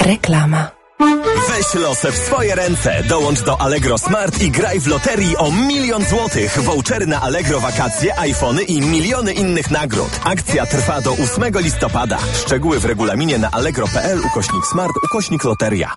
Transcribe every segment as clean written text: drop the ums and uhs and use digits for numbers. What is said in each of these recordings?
Reklama. Weź losy w swoje ręce. Dołącz do Allegro Smart i graj w loterii o 1 000 000 złotych. Vouchery na Allegro wakacje, iPhony i miliony innych nagród. Akcja trwa do 8 listopada. Szczegóły w regulaminie na allegro.pl/smart/loteria.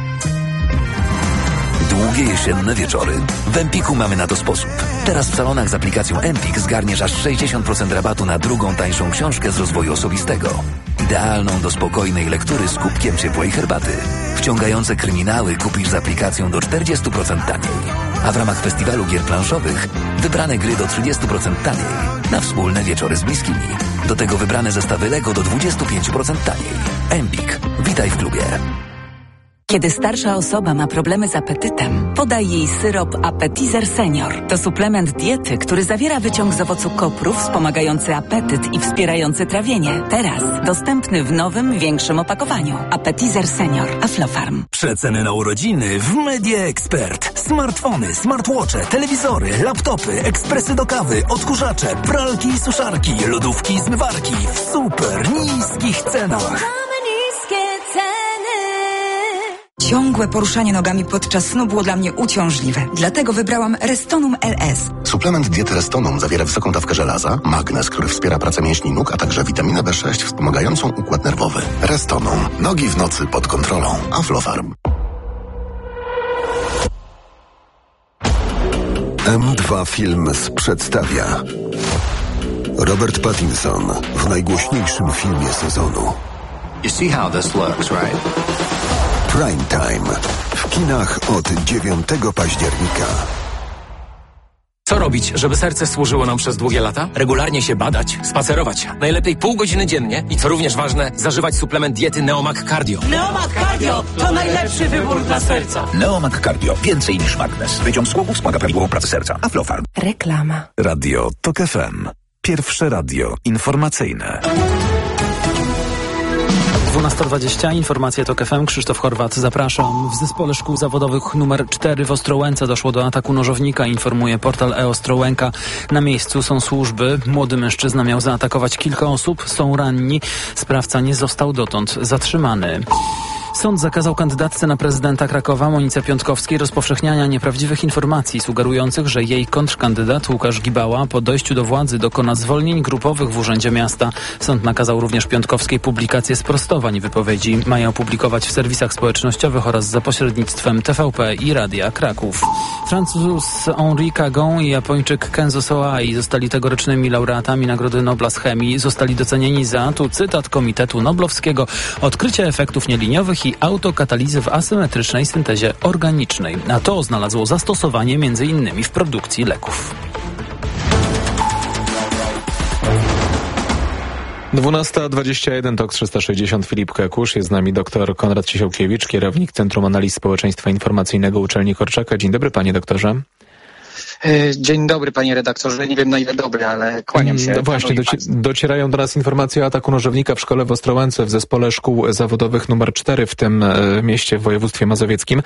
Długie jesienne wieczory? W Empiku mamy na to sposób. Teraz w salonach z aplikacją Empik zgarniesz aż 60% rabatu na drugą tańszą książkę z rozwoju osobistego. Idealną do spokojnej lektury z kubkiem ciepłej herbaty. Wciągające kryminały kupisz z aplikacją do 40% taniej. A w ramach festiwalu gier planszowych wybrane gry do 30% taniej. Na wspólne wieczory z bliskimi. Do tego wybrane zestawy Lego do 25% taniej. Empik. Witaj w klubie. Kiedy starsza osoba ma problemy z apetytem, podaj jej syrop Appetizer Senior. To suplement diety, który zawiera wyciąg z owocu kopru wspomagający apetyt i wspierający trawienie. Teraz dostępny w nowym, większym opakowaniu. Appetizer Senior. Aflofarm. Przeceny na urodziny w Media Expert. Smartfony, smartwatche, telewizory, laptopy, ekspresy do kawy, odkurzacze, pralki i suszarki, lodówki i zmywarki w super niskich cenach. Ciągłe poruszanie nogami podczas snu było dla mnie uciążliwe. Dlatego wybrałam Restonum LS. Suplement diety Restonum zawiera wysoką dawkę żelaza, magnez, który wspiera pracę mięśni nóg, a także witaminę B6 wspomagającą układ nerwowy. Restonum. Nogi w nocy pod kontrolą. Aflofarm. M2 Films przedstawia Robert Pattinson w najgłośniejszym filmie sezonu. You see how this looks, right? Prime Time. W kinach od 9 października. Co robić, żeby serce służyło nam przez długie lata? Regularnie się badać, spacerować. Najlepiej pół godziny dziennie i co również ważne, zażywać suplement diety Neomag Cardio. Neomag Cardio to najlepszy wybór dla serca. Neomag Cardio. Więcej niż magnez. Wyciąg z chłopu wspomaga prawidłową pracę serca. Aflofarm. Reklama. Radio TOK FM. Pierwsze radio informacyjne. 12:20. Informacje TOK FM. Krzysztof Horwat, zapraszam. W zespole szkół zawodowych nr 4 w Ostrołęce doszło do ataku nożownika, informuje portal e-Ostrołęka. Na miejscu są służby. Młody mężczyzna miał zaatakować kilka osób. Są ranni. Sprawca nie został dotąd zatrzymany. Sąd zakazał kandydatce na prezydenta Krakowa Monice Piątkowskiej rozpowszechniania nieprawdziwych informacji sugerujących, że jej kontrkandydat Łukasz Gibała po dojściu do władzy dokona zwolnień grupowych w Urzędzie Miasta. Sąd nakazał również Piątkowskiej publikację sprostowań wypowiedzi. Mają opublikować w serwisach społecznościowych oraz za pośrednictwem TVP i Radia Kraków. Francuz Henri Cagon i Japończyk Kenzo Soai zostali tegorocznymi laureatami Nagrody Nobla z chemii. Zostali docenieni za, tu cytat Komitetu Noblowskiego, odkrycie efektów nieliniowych i autokatalizy w asymetrycznej syntezie organicznej. A to znalazło zastosowanie m.in. w produkcji leków. 12:21, TOK 360, Filip Kekusz. Jest z nami dr Konrad Ciesiałkiewicz, kierownik Centrum Analiz Społeczeństwa Informacyjnego Uczelni Korczaka. Dzień dobry, panie doktorze. Dzień dobry, panie redaktorze. Nie wiem, na ile dobry, ale kłaniam się. No właśnie, docierają do nas informacje o ataku nożownika w szkole w Ostrołęce, w zespole szkół zawodowych nr 4 w tym mieście w województwie mazowieckim.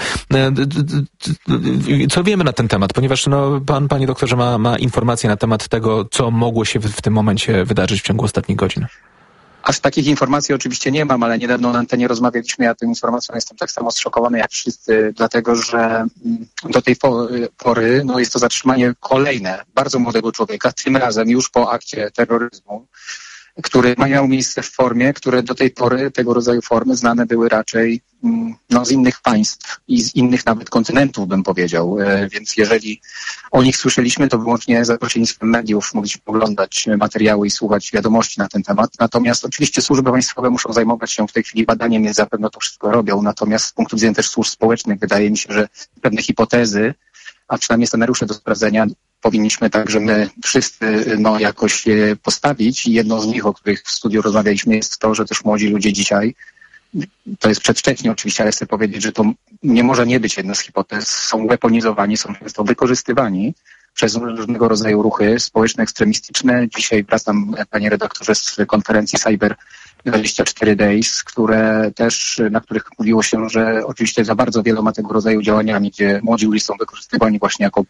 Co wiemy na ten temat? Ponieważ pan, panie doktorze, ma informacje na temat tego, co mogło się w tym momencie wydarzyć w ciągu ostatnich godzin. Aż takich informacji oczywiście nie mam, ale niedawno na antenie rozmawialiśmy. Ja tą informacją jestem tak samo zszokowany jak wszyscy, dlatego że do tej pory jest to zatrzymanie kolejne bardzo młodego człowieka, tym razem już po akcie terroryzmu, który miał miejsce w formie, które do tej pory, tego rodzaju formy znane były raczej z innych państw i z innych nawet kontynentów, bym powiedział. Więc jeżeli o nich słyszeliśmy, to wyłącznie za pośrednictwem mediów mogliśmy oglądać materiały i słuchać wiadomości na ten temat. Natomiast oczywiście służby państwowe muszą zajmować się w tej chwili badaniem, więc zapewne to wszystko robią. Natomiast z punktu widzenia też służb społecznych wydaje mi się, że pewne hipotezy, a przynajmniej scenariusze do sprawdzenia powinniśmy także my wszyscy jakoś postawić. I jedną z nich, o których w studiu rozmawialiśmy, jest to, że też młodzi ludzie dzisiaj, to jest przedwcześnie oczywiście, ale chcę powiedzieć, że to nie może nie być jedna z hipotez, są weaponizowani, są często wykorzystywani przez różnego rodzaju ruchy społeczne, ekstremistyczne. Dzisiaj wracam, panie redaktorze, z konferencji Cyber 24 Days, na których mówiło się, że oczywiście za bardzo wieloma tego rodzaju działaniami, gdzie młodzi ludzie są wykorzystywani właśnie jako broń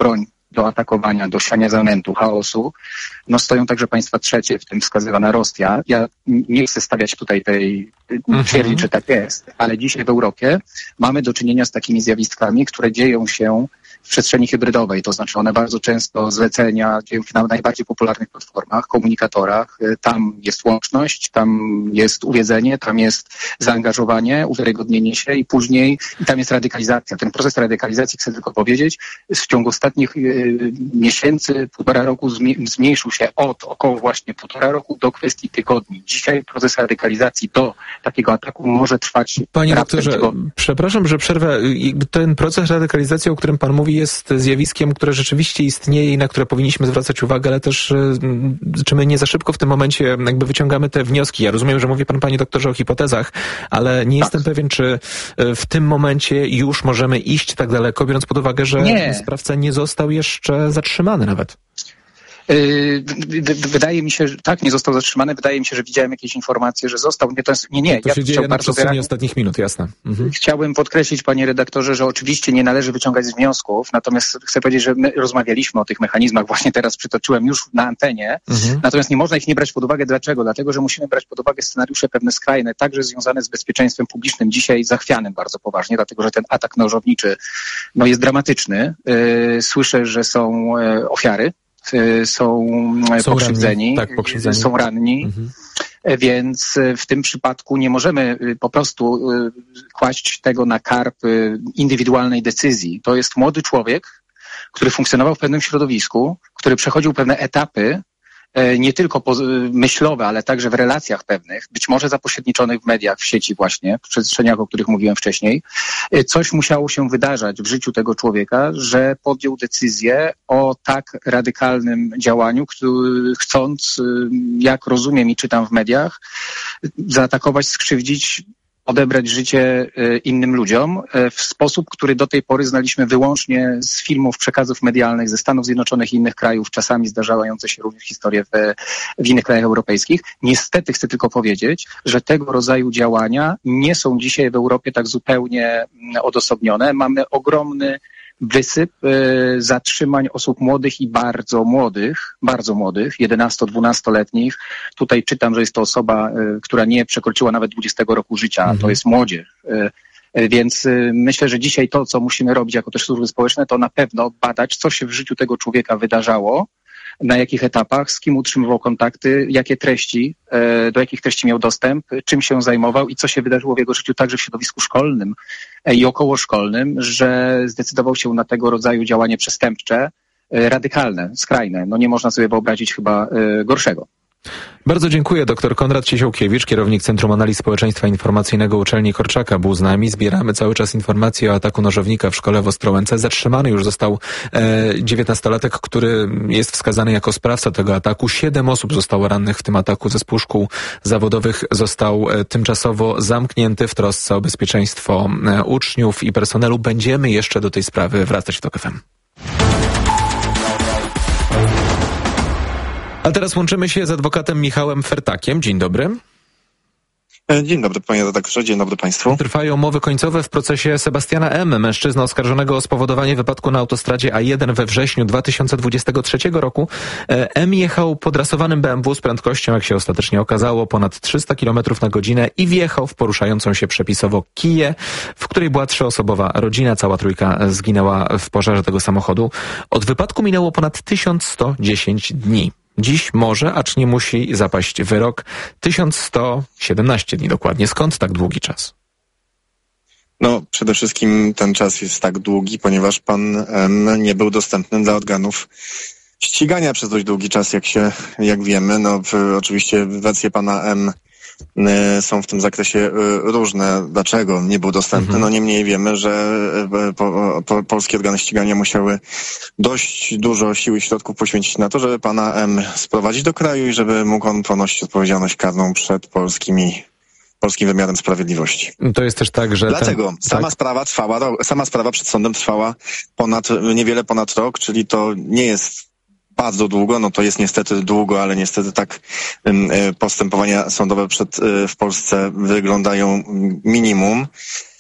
do atakowania, do siania zamętu, chaosu, no stoją także państwa trzecie, w tym wskazywana Rosja. Ja nie chcę stawiać tutaj twierdzić, że tak jest, ale dzisiaj w Europie mamy do czynienia z takimi zjawiskami, które dzieją się w przestrzeni hybrydowej, to znaczy one bardzo często zlecenia dzieją się na najbardziej popularnych platformach, komunikatorach, tam jest łączność, tam jest uwiedzenie, tam jest zaangażowanie, uwiarygodnienie się i później tam jest radykalizacja. Ten proces radykalizacji, chcę tylko powiedzieć, w ciągu ostatnich miesięcy, 1,5 roku zmniejszył się od około właśnie 1,5 roku do kwestii tygodni. Dzisiaj proces radykalizacji do takiego ataku może trwać. Panie doktorze, przepraszam, że przerwę. Ten proces radykalizacji, o którym pan mówi, jest zjawiskiem, które rzeczywiście istnieje i na które powinniśmy zwracać uwagę, ale też czy my nie za szybko w tym momencie jakby wyciągamy te wnioski? Ja rozumiem, że mówi pan, panie doktorze, o hipotezach, ale nie jestem pewien, czy w tym momencie już możemy iść tak daleko, biorąc pod uwagę, że sprawca nie został jeszcze zatrzymany nawet. Wydaje mi się, że tak, nie został zatrzymany. Wydaje mi się, że widziałem jakieś informacje, że został. To się dzieje na przestrzeni ostatnich minut, jasne. Chciałbym podkreślić, panie redaktorze, że oczywiście nie należy wyciągać wniosków, natomiast chcę powiedzieć, że my rozmawialiśmy o tych mechanizmach, właśnie teraz przytoczyłem już na antenie, natomiast nie można ich nie brać pod uwagę. Dlaczego? Dlatego, że musimy brać pod uwagę scenariusze pewne skrajne, także związane z bezpieczeństwem publicznym, dzisiaj zachwianym bardzo poważnie, dlatego, że ten atak nożowniczy jest dramatyczny. Słyszę, że są ofiary. Są pokrzywdzeni, są ranni, więc w tym przypadku nie możemy po prostu kłaść tego na karp indywidualnej decyzji. To jest młody człowiek, który funkcjonował w pewnym środowisku, który przechodził pewne etapy, nie tylko myślowe, ale także w relacjach pewnych, być może zapośredniczonych w mediach, w sieci właśnie, w przestrzeniach, o których mówiłem wcześniej. Coś musiało się wydarzać w życiu tego człowieka, że podjął decyzję o tak radykalnym działaniu, chcąc, jak rozumiem i czytam w mediach, zaatakować, skrzywdzić, odebrać życie innym ludziom w sposób, który do tej pory znaliśmy wyłącznie z filmów, przekazów medialnych ze Stanów Zjednoczonych i innych krajów, czasami zdarzające się również historie w innych krajach europejskich. Niestety chcę tylko powiedzieć, że tego rodzaju działania nie są dzisiaj w Europie tak zupełnie odosobnione. Mamy ogromny wysyp zatrzymań osób młodych i bardzo młodych, 11-12-letnich. Tutaj czytam, że jest to osoba, która nie przekroczyła nawet 20 roku życia. To jest młodzież. Więc myślę, że dzisiaj to, co musimy robić jako też służby społeczne, to na pewno badać, co się w życiu tego człowieka wydarzało, na jakich etapach, z kim utrzymywał kontakty, jakie treści, do jakich treści miał dostęp, czym się zajmował i co się wydarzyło w jego życiu także w środowisku szkolnym i okołoszkolnym, że zdecydował się na tego rodzaju działanie przestępcze, radykalne, skrajne. Nie można sobie wyobrazić chyba gorszego. Bardzo dziękuję. Dr Konrad Ciesiałkiewicz, kierownik Centrum Analiz Społeczeństwa Informacyjnego Uczelni Korczaka, był z nami. Zbieramy cały czas informacje o ataku nożownika w szkole w Ostrołęce. Zatrzymany już został 19-latek, który jest wskazany jako sprawca tego ataku. 7 osób zostało rannych w tym ataku. Zespół szkół zawodowych został tymczasowo zamknięty w trosce o bezpieczeństwo uczniów i personelu. Będziemy jeszcze do tej sprawy wracać w TOK FM. A teraz łączymy się z adwokatem Michałem Fertakiem. Dzień dobry. Dzień dobry, panie redaktorze, dzień dobry państwu. Trwają mowy końcowe w procesie Sebastiana M., mężczyzny oskarżonego o spowodowanie wypadku na autostradzie A1 we wrześniu 2023 roku. M. jechał podrasowanym BMW z prędkością, jak się ostatecznie okazało, ponad 300 km na godzinę i wjechał w poruszającą się przepisowo Kiję, w której była 3-osobowa rodzina. Cała trójka zginęła w pożarze tego samochodu. Od wypadku minęło ponad 1110 dni. Dziś może, acz nie musi zapaść wyrok. 1117 dni dokładnie. Skąd tak długi czas? Przede wszystkim ten czas jest tak długi, ponieważ pan M. nie był dostępny dla organów ścigania przez dość długi czas, jak wiemy. Oczywiście wersje pana M. są w tym zakresie różne. Dlaczego nie był dostępny? Niemniej wiemy, że polskie organy ścigania musiały dość dużo sił i środków poświęcić na to, żeby pana M. sprowadzić do kraju i żeby mógł on ponosić odpowiedzialność karną przed polskim wymiarem sprawiedliwości. To jest też tak, że... Dlatego sama sprawa przed sądem trwała niewiele ponad rok, czyli to nie jest bardzo długo, to jest niestety długo, ale niestety tak postępowania sądowe w Polsce wyglądają minimum.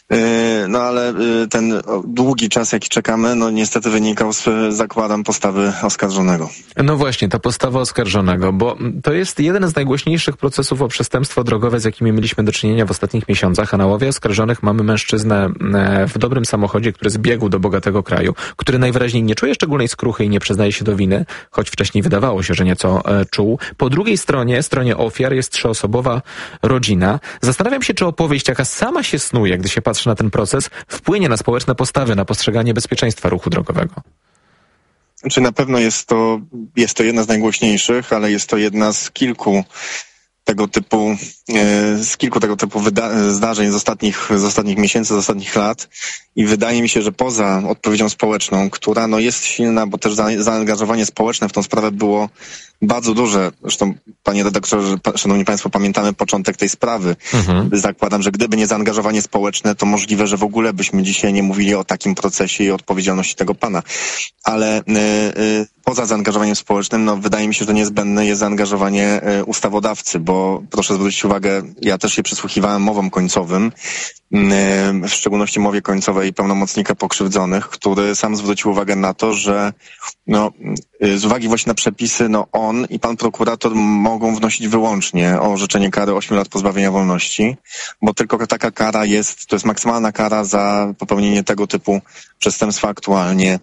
No ale ten długi czas, jaki czekamy, no niestety wynikał z, zakładam, postawy oskarżonego. No właśnie, ta postawa oskarżonego, bo to jest jeden z najgłośniejszych procesów o przestępstwo drogowe, z jakimi mieliśmy do czynienia w ostatnich miesiącach, a na ławie oskarżonych mamy mężczyznę w dobrym samochodzie, który zbiegł do bogatego kraju, który najwyraźniej nie czuje szczególnej skruchy i nie przyznaje się do winy, choć wcześniej wydawało się, że nieco czuł. Po drugiej stronie ofiar, jest 3-osobowa rodzina. Zastanawiam się, czy opowieść, jaka sama się snuje, gdy się patrzy na ten proces, wpłynie na społeczne postawy, na postrzeganie bezpieczeństwa ruchu drogowego. Znaczy na pewno jest to jedna z najgłośniejszych, ale jest to jedna z kilku tego typu zdarzeń z ostatnich miesięcy, z ostatnich lat i wydaje mi się, że poza odpowiedzią społeczną, która no jest silna, bo też zaangażowanie społeczne w tą sprawę było bardzo duże. Zresztą, panie redaktorze, szanowni państwo, pamiętamy początek tej sprawy. Zakładam, że gdyby nie zaangażowanie społeczne, to możliwe, że w ogóle byśmy dzisiaj nie mówili o takim procesie i odpowiedzialności tego pana. Ale poza zaangażowaniem społecznym, no wydaje mi się, że niezbędne jest zaangażowanie ustawodawcy, bo proszę zwrócić uwagę, ja też się przysłuchiwałem mowom końcowym, w szczególności mowie końcowej pełnomocnika pokrzywdzonych, który sam zwrócił uwagę na to, że no, z uwagi właśnie na przepisy, no on i pan prokurator mogą wnosić wyłącznie o orzeczenie kary 8 lat pozbawienia wolności, bo tylko taka kara to jest maksymalna kara za popełnienie tego typu przestępstwa aktualnie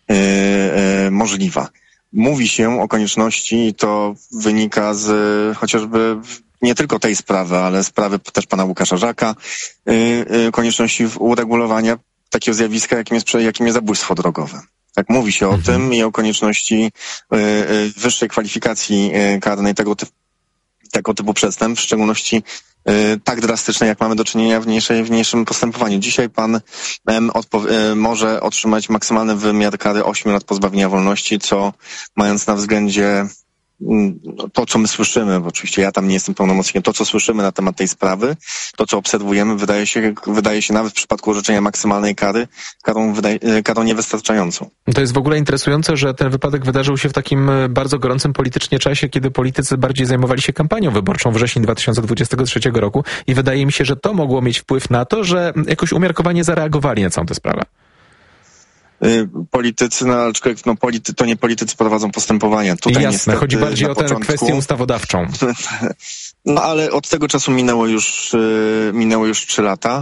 możliwa. Mówi się o konieczności, i to wynika z chociażby nie tylko tej sprawy, ale sprawy też pana Łukasza Żaka, konieczności uregulowania takiego zjawiska, jakim jest zabójstwo drogowe. Tak, mówi się o tym i o konieczności wyższej kwalifikacji karnej tego typu przestępstw, w szczególności tak drastycznej, jak mamy do czynienia w niniejszym postępowaniu. Dzisiaj pan M może otrzymać maksymalny wymiar kary 8 lat pozbawienia wolności, co mając na względzie to, co my słyszymy, bo oczywiście ja tam nie jestem pełnomocnikiem, to, co słyszymy na temat tej sprawy, to, co obserwujemy, wydaje się nawet w przypadku orzeczenia maksymalnej kary, karą niewystarczającą. To jest w ogóle interesujące, że ten wypadek wydarzył się w takim bardzo gorącym politycznie czasie, kiedy politycy bardziej zajmowali się kampanią wyborczą wrzesień 2023 roku i wydaje mi się, że to mogło mieć wpływ na to, że jakoś umiarkowanie zareagowali na całą tę sprawę. Politycy, no aczkolwiek to nie politycy prowadzą postępowania. Tutaj jasne, niestety, chodzi bardziej o tę kwestię ustawodawczą. No ale od tego czasu minęło już 3 lata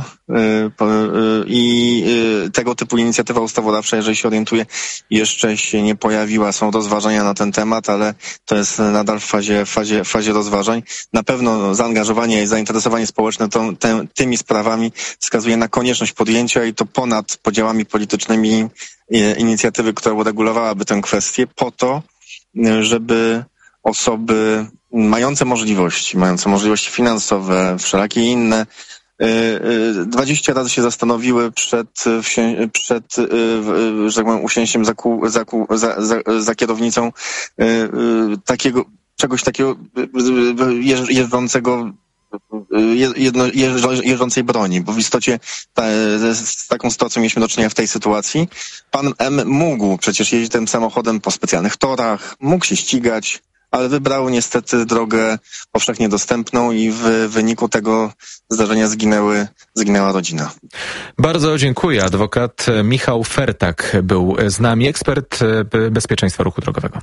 i tego typu inicjatywa ustawodawcza, jeżeli się orientuję, jeszcze się nie pojawiła. Są rozważania na ten temat, ale to jest nadal w fazie rozważań. Na pewno zaangażowanie i zainteresowanie społeczne tymi sprawami wskazuje na konieczność podjęcia i to ponad podziałami politycznymi inicjatywy, która uregulowałaby tę kwestię po to, żeby osoby mające możliwości finansowe, wszelakie inne, 20 razy się zastanowiły przed że tak powiem, usięciem za kierownicą czegoś takiego jeżdżącej broni, bo w istocie z taką sytuacją mieliśmy do czynienia w tej sytuacji. Pan M mógł przecież jeździć tym samochodem po specjalnych torach, mógł się ścigać, ale wybrał niestety drogę powszechnie dostępną i w wyniku tego zdarzenia zginęła rodzina. Bardzo dziękuję. Adwokat Michał Fertak był z nami, ekspert bezpieczeństwa ruchu drogowego.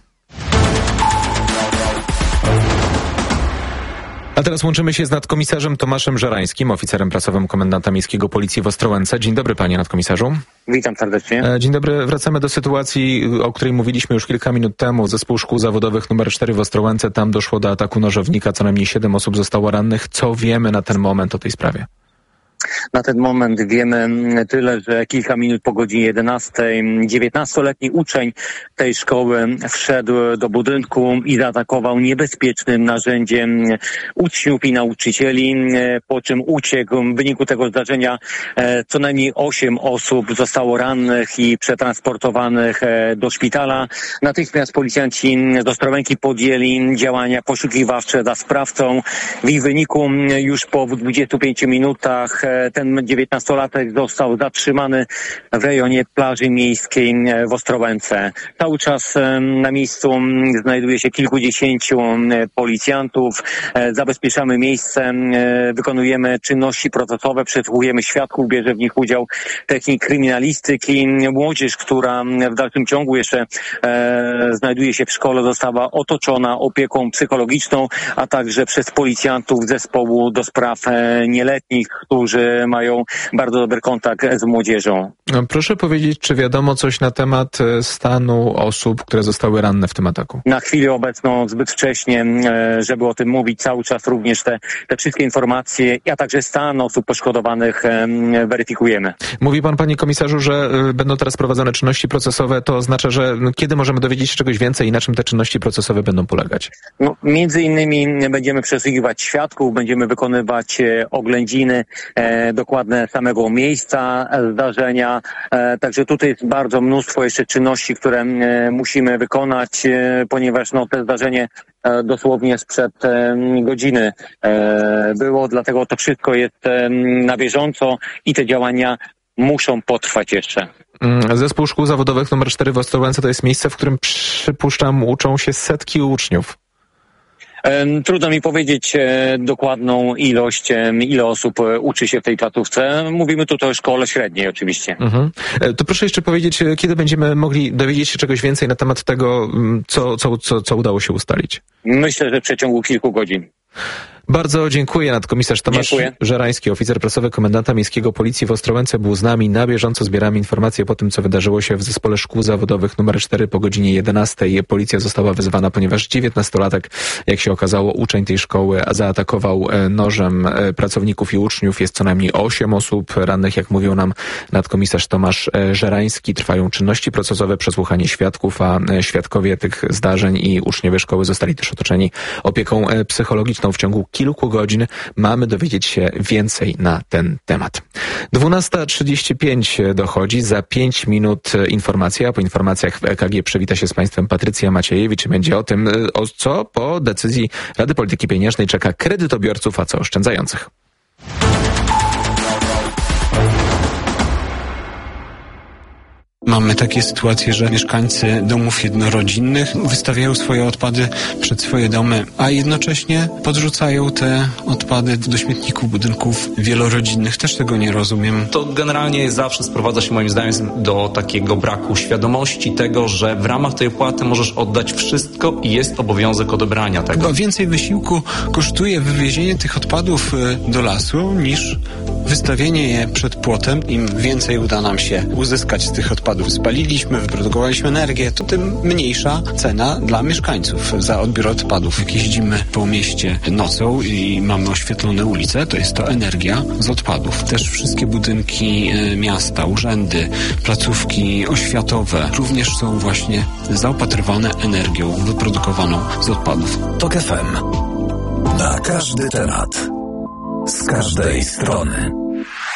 A teraz łączymy się z nadkomisarzem Tomaszem Żerańskim, oficerem prasowym komendanta miejskiego Policji w Ostrołęce. Dzień dobry, panie nadkomisarzu. Witam serdecznie. Dzień dobry. Wracamy do sytuacji, o której mówiliśmy już kilka minut temu. Zespół szkół zawodowych nr 4 w Ostrołęce. Tam doszło do ataku nożownika. Co najmniej 7 osób zostało rannych. Co wiemy na ten moment o tej sprawie? Na ten moment wiemy tyle, że kilka minut po godzinie 11 19-letni uczeń tej szkoły wszedł do budynku i zaatakował niebezpiecznym narzędziem uczniów i nauczycieli, po czym uciekł. W wyniku tego zdarzenia co najmniej 8 osób zostało rannych i przetransportowanych do szpitala. Natychmiast policjanci z Ostrołęki podjęli działania poszukiwawcze za sprawcą. W ich wyniku już po 25 minutach ten ten 19-latek został zatrzymany w rejonie plaży miejskiej w Ostrołęce. Cały czas na miejscu znajduje się kilkudziesięciu policjantów. Zabezpieczamy miejsce, wykonujemy czynności procesowe, przesłuchujemy świadków, bierze w nich udział technik kryminalistyki. Młodzież, która w dalszym ciągu jeszcze znajduje się w szkole, została otoczona opieką psychologiczną, a także przez policjantów zespołu do spraw nieletnich, którzy mają bardzo dobry kontakt z młodzieżą. Proszę powiedzieć, czy wiadomo coś na temat stanu osób, które zostały ranne w tym ataku? Na chwilę obecną zbyt wcześnie, żeby o tym mówić. Cały czas również te wszystkie informacje, a także stan osób poszkodowanych weryfikujemy. Mówi pan, panie komisarzu, że będą teraz prowadzone czynności procesowe. To oznacza, że kiedy możemy dowiedzieć się czegoś więcej i na czym te czynności procesowe będą polegać? No, między innymi będziemy przesłuchiwać świadków, będziemy wykonywać oględziny dokładne samego miejsca zdarzenia. Także tutaj jest bardzo mnóstwo jeszcze czynności, które musimy wykonać, ponieważ to zdarzenie dosłownie sprzed godziny było, dlatego to wszystko jest na bieżąco i te działania muszą potrwać jeszcze. Zespół Szkół Zawodowych nr 4 w Ostrołęce to jest miejsce, w którym, przypuszczam, uczą się setki uczniów. Trudno mi powiedzieć dokładną ilość, ile osób uczy się w tej placówce. Mówimy tutaj o szkole średniej oczywiście. To proszę jeszcze powiedzieć, kiedy będziemy mogli dowiedzieć się czegoś więcej na temat tego, co udało się ustalić? Myślę, że w przeciągu kilku godzin. Bardzo dziękuję. Nadkomisarz Tomasz Żerański, oficer prasowy komendanta miejskiego Policji w Ostrołęce, był z nami. Na bieżąco zbieramy informacje po tym, co wydarzyło się w Zespole Szkół Zawodowych nr 4 po godzinie 11. Policja została wezwana, ponieważ 19-latek, jak się okazało, uczeń tej szkoły zaatakował nożem pracowników i uczniów. Jest co najmniej 8 osób rannych, jak mówił nam nadkomisarz Tomasz Żerański. Trwają czynności procesowe, przesłuchanie świadków, a świadkowie tych zdarzeń i uczniowie szkoły zostali też otoczeni opieką psychologiczną. W ciągu kilku godzin mamy dowiedzieć się więcej na ten temat. 12:35 dochodzi, za 5 minut informacja, a po informacjach w EKG przywita się z Państwem Patrycja Maciejewicz i będzie o tym, co po decyzji Rady Polityki Pieniężnej czeka kredytobiorców, a co oszczędzających. Mamy takie sytuacje, że mieszkańcy domów jednorodzinnych wystawiają swoje odpady przed swoje domy, a jednocześnie podrzucają te odpady do śmietników budynków wielorodzinnych. Też tego nie rozumiem. To generalnie zawsze sprowadza się moim zdaniem do takiego braku świadomości tego, że w ramach tej opłaty możesz oddać wszystko i jest obowiązek odebrania tego. Chyba więcej wysiłku kosztuje wywiezienie tych odpadów do lasu niż wystawienie je przed płotem. Im więcej uda nam się uzyskać z tych odpadów, spaliliśmy, wyprodukowaliśmy energię, to tym mniejsza cena dla mieszkańców za odbiór odpadów. Jak jeździmy po mieście nocą i mamy oświetlone ulice, to jest to energia z odpadów. Też wszystkie budynki miasta, urzędy, placówki oświatowe również są właśnie zaopatrywane energią wyprodukowaną z odpadów. TOK FM. Na każdy temat. Z każdej strony.